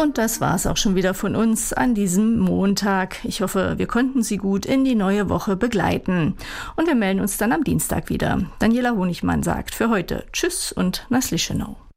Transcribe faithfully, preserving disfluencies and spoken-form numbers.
Und das war's auch schon wieder von uns an diesem Montag. Ich hoffe, wir konnten Sie gut in die neue Woche begleiten. Und wir melden uns dann am Dienstag wieder. Daniela Honigmann sagt für heute Tschüss und Naslischenau.